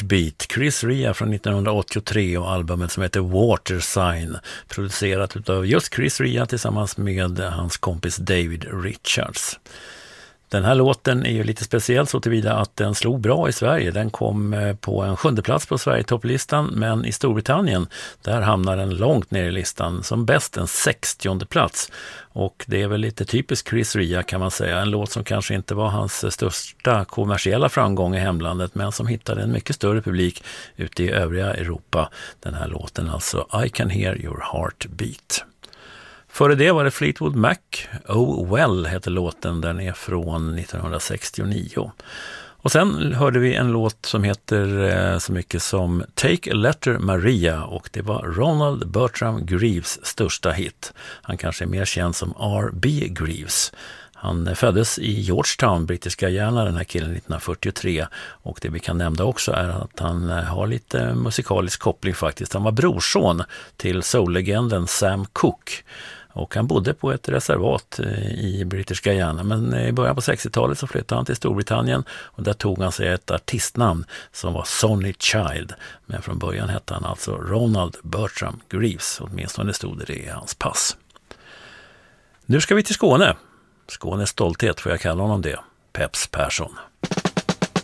Heartbeat, Chris Rea från 1983 och albumet som heter Water Sign, producerat av just Chris Rea tillsammans med hans kompis David Richards. Den här låten är ju lite speciell så tillvida att den slog bra i Sverige. Den kom på en 7:e plats på Sverige-topplistan, men i Storbritannien där hamnar den långt ner i listan, som bäst en 60:e plats. Och det är väl lite typiskt Chris Rea kan man säga. En låt som kanske inte var hans största kommersiella framgång i hemlandet, men som hittade en mycket större publik ute i övriga Europa. Den här låten alltså, I Can Hear Your Heart Beat. Före det var det Fleetwood Mac, Oh Well heter låten, den är från 1969. Och sen hörde vi en låt som heter så mycket som Take a Letter Maria, och det var Ronald Bertram Greaves största hit. Han kanske är mer känd som R.B. Greaves. Han föddes i Georgetown, brittiska Guyana, den här killen 1943, och det vi kan nämna också är att han har lite musikalisk koppling faktiskt. Han var brorson till soul-legenden Sam Cooke. Och han bodde på ett reservat i brittiska Guyana, men i början på 60-talet så flyttade han till Storbritannien och där tog han sig ett artistnamn som var Sonny Child. Men från början hette han alltså Ronald Bertram Greaves, åtminstone stod det i hans pass. Nu ska vi till Skåne. Skånes stolthet får jag kalla honom det, Peps Persson.